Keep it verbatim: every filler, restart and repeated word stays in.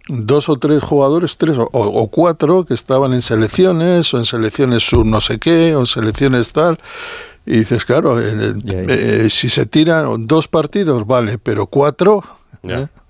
dos o tres jugadores, tres o, o cuatro que estaban en selecciones o en selecciones sub no sé qué o en selecciones tal. Y dices, claro, eh, eh, si se tiran dos partidos, vale, pero cuatro... Ya. ¿eh?